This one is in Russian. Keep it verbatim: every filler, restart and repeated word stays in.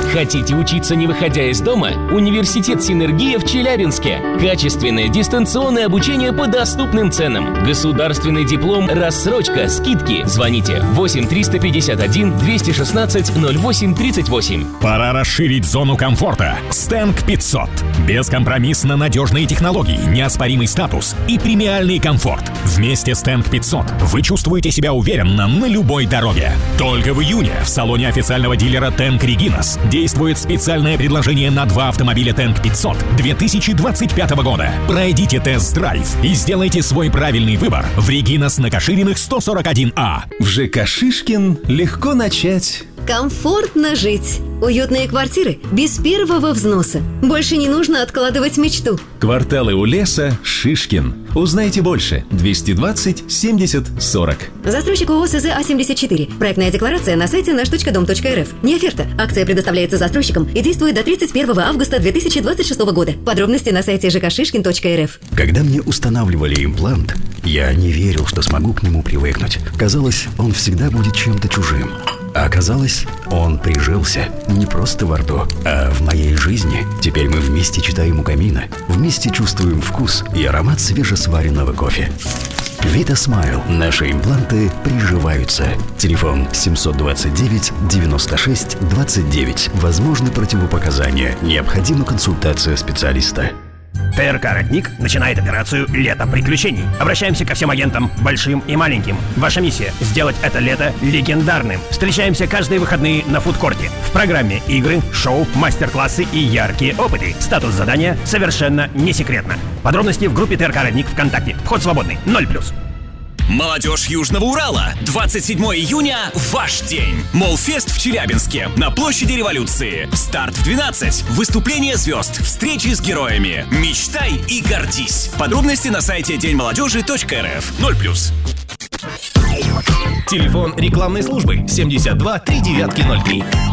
Хотите учиться, не выходя из дома? Университет «Синергия» в Челябинске. Качественное дистанционное обучение по доступным ценам. Государственный диплом, рассрочка, скидки. Звоните восемь триста пятьдесят один двести шестнадцать ноль восемь тридцать восемь. Пора расширить зону комфорта. Стенг пятьсот. Бескомпромиссно надежные технологии, неоспоримый статус и премиальный комфорт. Вместе с Стенг пятьсот вы чувствуете себя уверенно на любой дороге. Только в июне в салоне официального дилера Тенк Регинас действует специальное предложение на два автомобиля Тенк пятьсот две тысячи двадцать пятого года. Пройдите тест-драйв и сделайте свой правильный выбор в Регинас на Кашириных сто сорок один А. В ЖК Шишкин легко начать. Комфортно жить. Уютные квартиры без первого взноса. Больше не нужно откладывать мечту. Кварталы у леса, Шишкин. Узнайте больше. двести двадцать семьдесят сорок. Застройщик ООО СЗ А семьдесят четыре. Проектная декларация на сайте наш точка дом точка эр эф. Не оферта. Акция предоставляется застройщикам и действует до тридцать первого августа две тысячи двадцать шестого года. Подробности на сайте жэ ка шишкин точка эр эф. Когда мне устанавливали имплант, я не верил, что смогу к нему привыкнуть. Казалось, он всегда будет чем-то чужим. А оказалось, он прижился не просто во рту, а в моей жизни. Теперь мы вместе читаем у камина, вместе чувствуем вкус и аромат свежесваренного кофе. Vita Smile. Наши импланты приживаются. Телефон семь два девять девяносто шесть двадцать девять. Возможны противопоказания. Необходима консультация специалиста. ТРК «Родник» начинает операцию «Лето приключений». Обращаемся ко всем агентам, большим и маленьким. Ваша миссия – сделать это лето легендарным. Встречаемся каждые выходные на фудкорте. В программе игры, шоу, мастер-классы и яркие опыты. Статус задания совершенно не секретно. Подробности в группе ТРК «Родник» ВКонтакте. Вход свободный. ноль плюс. Молодежь Южного Урала. двадцать седьмого июня – ваш день. Молфест в Челябинске на площади Революции. Старт в двенадцать. Выступление звезд. Встречи с героями. Мечтай и гордись. Подробности на сайте день молодежи точка эр эф. ноль плюс. Телефон рекламной службы семьдесят два три девятки ноль три.